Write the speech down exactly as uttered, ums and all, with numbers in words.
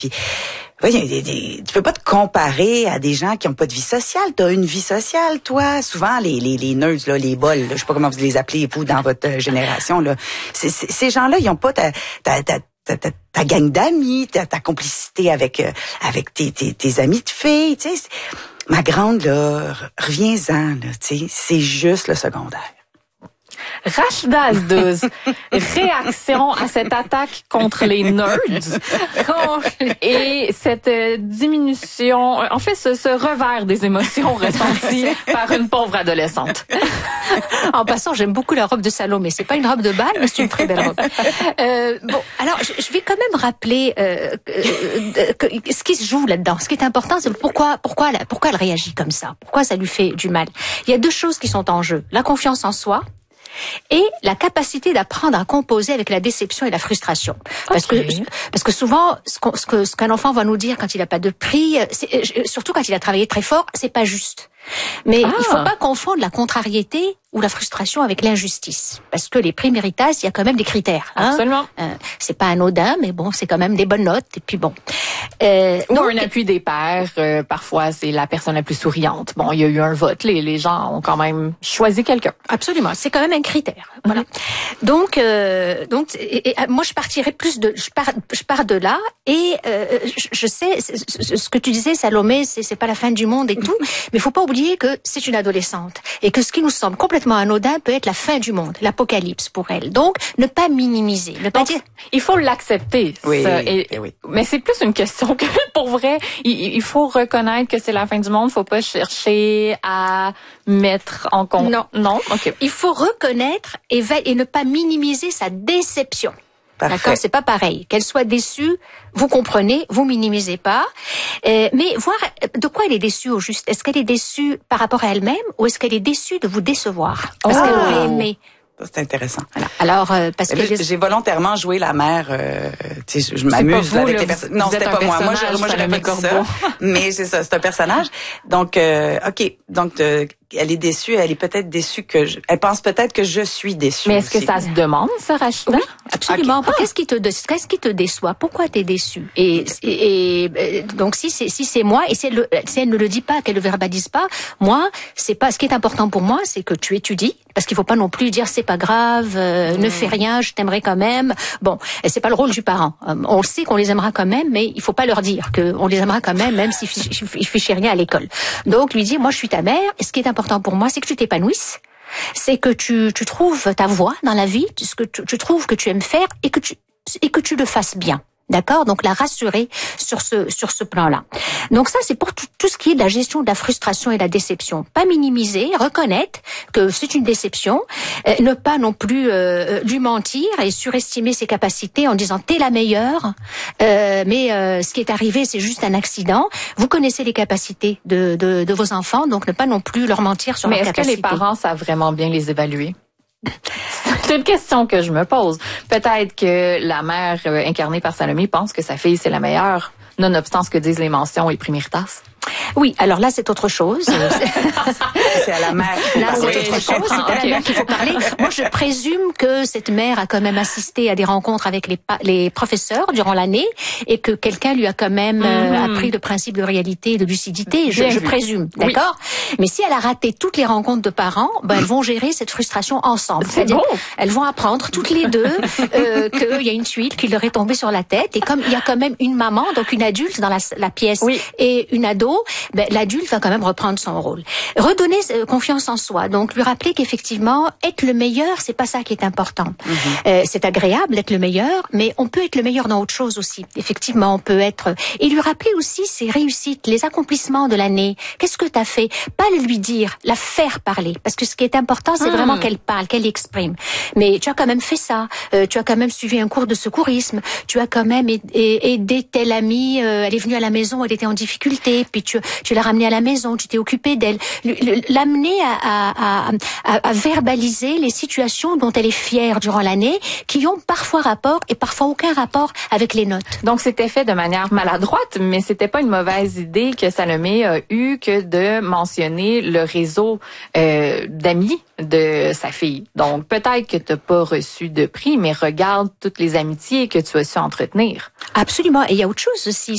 Puis, oui, tu peux pas te comparer à des gens qui ont pas de vie sociale. T'as une vie sociale, toi. Souvent, les les les nerds, là, les bols, là, je sais pas comment vous les appelez, vous, dans votre euh, génération, là. C'est, c'est, ces gens-là, ils ont pas ta ta ta ta, ta, ta gang d'amis, ta, ta complicité avec euh, avec tes, tes tes amis de filles. Tu sais, ma grande là, reviens-en, là. Tu sais, c'est juste le secondaire. Rachida Asdouz, réaction à cette attaque contre les nerds et cette diminution, en fait ce, ce revers des émotions ressenties par une pauvre adolescente. En passant, j'aime beaucoup la robe de Salomé. C'est pas une robe de bal, mais c'est une très belle robe. Euh, bon, alors je, je vais quand même rappeler euh, euh, que, ce qui se joue là-dedans. Ce qui est important, c'est pourquoi, pourquoi, pourquoi elle réagit comme ça. Pourquoi ça lui fait du mal. Il y a deux choses qui sont en jeu. La confiance en soi. Et la capacité d'apprendre à composer avec la déception et la frustration. Parce okay. que parce que souvent, ce, qu'on, ce, que, ce qu'un enfant va nous dire quand il n'a pas de prix, c'est, surtout quand il a travaillé très fort, c'est pas juste. Mais ah. il faut pas confondre la contrariété ou la frustration avec l'injustice. Parce que les prix Méritas, il y a quand même des critères. Hein? Absolument. Euh, c'est pas anodin, mais bon, c'est quand même des bonnes notes. Et puis bon. Euh, ou donc, un appui des pairs. Euh, parfois, c'est la personne la plus souriante. Bon, il y a eu un vote. Les, les gens ont quand même choisi quelqu'un. Absolument. C'est quand même un critère. Voilà. Mm-hmm. Donc, euh, donc, et, et, moi, je partirais plus de, je pars, je pars de là. Et euh, je, je sais, ce que tu disais, Salomé, c'est, c'est pas la fin du monde et tout. Mais faut pas oublier que c'est une adolescente et que ce qui nous semble complètement anodin peut être la fin du monde, l'apocalypse pour elle. Donc, ne pas minimiser, ne pas Donc, dire. Il faut l'accepter. Oui, ça, et, oui. Mais c'est plus une question que, pour vrai, il, il faut reconnaître que c'est la fin du monde. Il faut pas chercher à mettre en compte. Non, non. Ok. Il faut reconnaître et, va, et ne pas minimiser sa déception. Parfait. D'accord, c'est pas pareil. Qu'elle soit déçue, vous comprenez, vous minimisez pas. Euh, mais voir de quoi elle est déçue au juste. Est-ce qu'elle est déçue par rapport à elle-même ou est-ce qu'elle est déçue de vous décevoir parce oh. qu'elle aurait aimé? C'est intéressant. Voilà. Alors, euh, parce que j'ai, j'ai volontairement joué la mère. Euh, tu sais, je, je m'amuse vous, avec là, les personnes. Non, c'était pas moi. Moi, je, moi, j'aurais pas dit ça. Mais c'est ça, c'est un personnage. Donc, euh, ok. Donc, euh, elle est déçue. Elle est peut-être déçue que. Je, elle pense peut-être que je suis déçue. Mais est-ce aussi. que ça se demande, ça, Rachida? Oui, absolument. Okay. Ah. Qu'est-ce qui te, qu'est-ce qui te déçoit? Pourquoi t'es déçue? Et, et, et donc, si c'est, si c'est moi, et si elle, le, si elle ne le dit pas, qu'elle le verbalise pas, moi, c'est pas. Ce qui est important pour moi, c'est que tu étudies, parce qu'il faut pas non plus dire c'est pas grave, euh, mmh. ne fais rien, je t'aimerais quand même. Bon, c'est pas le rôle du parent. On sait qu'on les aimera quand même, mais il faut pas leur dire qu'on les aimera quand même, même s'ils fichent rien à l'école. Donc, lui dire, moi, je suis ta mère, et ce qui est important pour moi, c'est que tu t'épanouisses. C'est que tu, tu trouves ta voie dans la vie, ce que tu, tu trouves que tu aimes faire et que tu, et que tu le fasses bien. D'accord? Donc, la rassurer sur ce, sur ce plan-là. Donc, ça, c'est pour tout, tout ce qui est de la gestion de la frustration et de la déception. Pas minimiser, reconnaître que c'est une déception, euh, ne pas non plus euh, lui mentir et surestimer ses capacités en disant t'es la meilleure, euh, mais euh, ce qui est arrivé, c'est juste un accident. Vous connaissez les capacités de, de, de vos enfants, donc ne pas non plus leur mentir sur mais leurs capacités. Mais est-ce que les parents savent vraiment bien les évaluer? C'est une question que je me pose. Peut-être que la mère euh, incarnée par Salomé pense que sa fille, c'est la meilleure, nonobstant ce que disent les mentions et prix Méritas. Oui, alors là, c'est autre chose. C'est à la mère. Là, c'est oui, autre chose. C'est à okay. la mère qu'il faut parler. Moi, je présume que cette mère a quand même assisté à des rencontres avec les, les professeurs durant l'année et que quelqu'un lui a quand même mm-hmm. euh, appris le principe de réalité et de lucidité. Je, je présume, d'accord? Oui. Mais si elle a raté toutes les rencontres de parents, ben, elles vont gérer cette frustration ensemble. C'est C'est-à-dire, beau. Elles vont apprendre toutes les deux euh, qu'il y a une tuile qui leur est tombée sur la tête. Et comme il y a quand même une maman, donc une adulte dans la, la pièce oui. et une ado, ben, l'adulte va quand même reprendre son rôle. Redonner euh, confiance en soi. Donc, lui rappeler qu'effectivement, être le meilleur, c'est pas ça qui est important. Mm-hmm. Euh, c'est agréable d'être le meilleur, mais on peut être le meilleur dans autre chose aussi. Effectivement, on peut être... Et lui rappeler aussi ses réussites, les accomplissements de l'année. Qu'est-ce que tu as fait? Pas le lui dire, la faire parler. Parce que ce qui est important, c'est mm. vraiment qu'elle parle, qu'elle exprime. Mais tu as quand même fait ça. Euh, tu as quand même suivi un cours de secourisme. Tu as quand même aidé telle amie. Euh, elle est venue à la maison, elle était en difficulté. Puis tu, tu l'as ramenée à la maison, tu t'es occupé d'elle. L'amener à, à, à, à verbaliser les situations dont elle est fière durant l'année, qui ont parfois rapport et parfois aucun rapport avec les notes. Donc, c'était fait de manière maladroite, mais c'était pas une mauvaise idée que Salomé a eu que de mentionner le réseau euh, d'amis de sa fille. Donc, peut-être que tu n'as pas reçu de prix, mais regarde toutes les amitiés que tu as su entretenir. Absolument. Et il y a autre chose aussi.